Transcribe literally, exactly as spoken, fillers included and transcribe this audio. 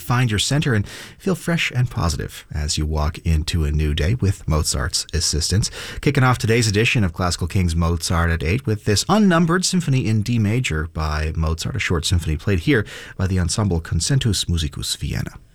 find your center and feel fresh and positive as you walk into a new day with Mozart's assistance. Kicking off today's edition of Classical Kings Mozart at eight with this unnumbered symphony in D major by Mozart, a short symphony played here by the ensemble Concentus Musicus Vienna.